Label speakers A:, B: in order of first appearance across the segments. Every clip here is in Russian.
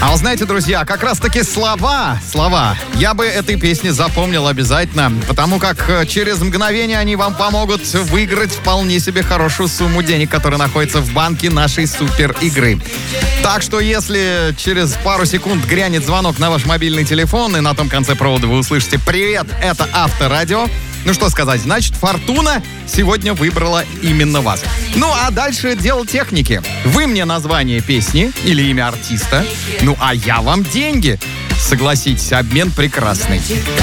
A: А вы знаете, друзья, как раз-таки слова, я бы этой песни запомнил обязательно, потому как через мгновение они вам помогут выиграть вполне себе хорошую сумму денег, которая находится в банке нашей супер игры. Так что, если через пару секунд грянет звонок на ваш мобильный телефон, и на том конце провода вы услышите «Привет, это Авторадио», ну что сказать, значит, фортуна сегодня выбрала именно вас. Ну а дальше дело техники. Вы мне название песни или имя артиста, ну а я вам деньги. Согласитесь, обмен прекрасный.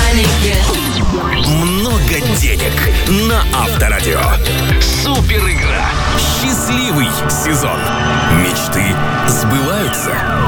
B: Много денег на Авторадио. Супер игра. Счастливый сезон. Мечты сбываются.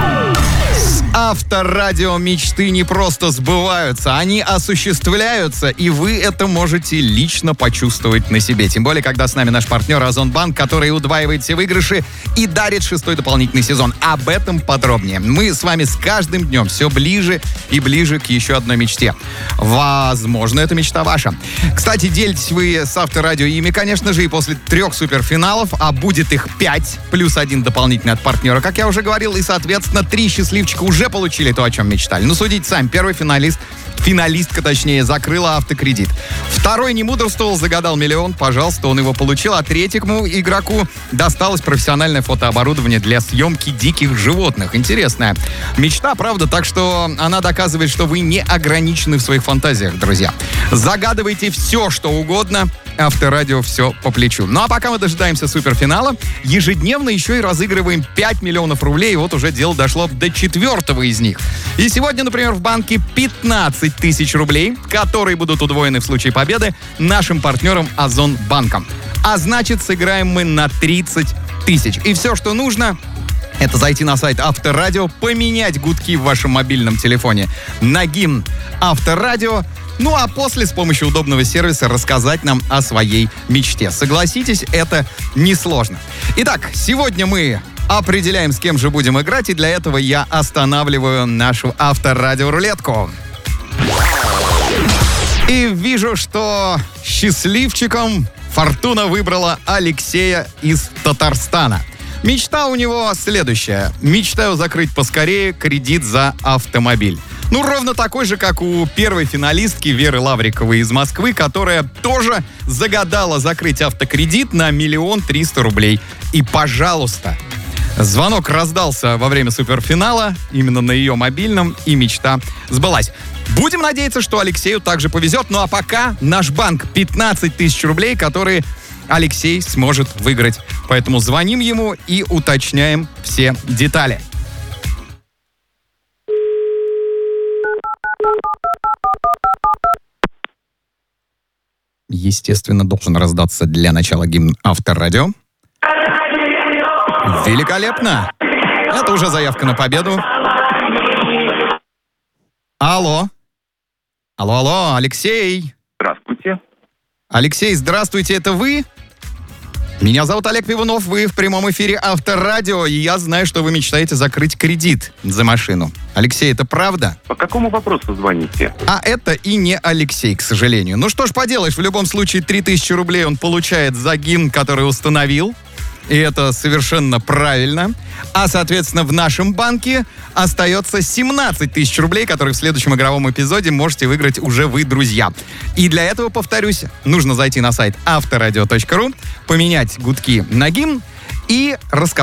A: Авторадио мечты не просто сбываются, они осуществляются, и вы это можете лично почувствовать на себе. Тем более, когда с нами наш партнер Озонбанк, который удваивает все выигрыши и дарит 6-й дополнительный сезон. Об этом подробнее. Мы с вами с каждым днем все ближе и ближе к еще одной мечте. Возможно, эта мечта ваша. Кстати, делитесь вы с Авторадио ими, конечно же, и после 3 суперфиналов, а будет их 5, плюс 1 дополнительный от партнера, как я уже говорил, и, соответственно, 3 счастливчика уже получили то, о чем мечтали. Ну, судите сами. Первый финалистка, точнее, закрыла автокредит. Второй не мудрствовал, загадал миллион. Пожалуйста, он его получил. А третьему игроку досталось профессиональное фотооборудование для съемки диких животных. Интересная мечта, правда? Так что она доказывает, что вы не ограничены в своих фантазиях, друзья. Загадывайте все, что угодно. Авторадио все по плечу. Ну а пока мы дожидаемся суперфинала, ежедневно еще и разыгрываем 5 миллионов рублей. И вот уже дело дошло до 4-го из них. И сегодня, например, в банке 15 тысяч рублей, которые будут удвоены в случае победы нашим партнером Озонбанком. А значит, сыграем мы на 30 тысяч. И все, что нужно, это зайти на сайт Авторадио, поменять гудки в вашем мобильном телефоне на гимн Авторадио. Ну а после с помощью удобного сервиса рассказать нам о своей мечте. Согласитесь, это несложно. Итак, сегодня мы определяем, с кем же будем играть, и для этого я останавливаю нашу Авторадио-рулетку. И вижу, что счастливчиком фортуна выбрала Алексея из Татарстана. Мечта у него следующая. Мечтаю закрыть поскорее кредит за автомобиль. Ну, ровно такой же, как у первой финалистки Веры Лавриковой из Москвы, которая тоже загадала закрыть автокредит на 1 300 000 рублей. И, пожалуйста, звонок раздался во время суперфинала, именно на ее мобильном, и мечта сбылась. Будем надеяться, что Алексею также повезет. Ну а пока наш банк 15 тысяч рублей, которые Алексей сможет выиграть. Поэтому звоним ему и уточняем все детали. Естественно, должен раздаться для начала гимн Авторадио. Великолепно! Это уже заявка на победу. Алло, Алексей.
C: Здравствуйте.
A: Алексей, здравствуйте, это вы? Меня зовут Олег Пивунов, вы в прямом эфире Авторадио, и я знаю, что вы мечтаете закрыть кредит за машину. Алексей, это правда?
C: По какому вопросу звоните?
A: А это и не Алексей, к сожалению. Ну что ж поделаешь, в любом случае 3000 рублей он получает за гимн, который установил. И это совершенно правильно. А, соответственно, в нашем банке остается 17 тысяч рублей, которые в следующем игровом эпизоде можете выиграть уже вы, друзья. И для этого, повторюсь, нужно зайти на сайт авторадио.ру, поменять гудки на гимн и рассказать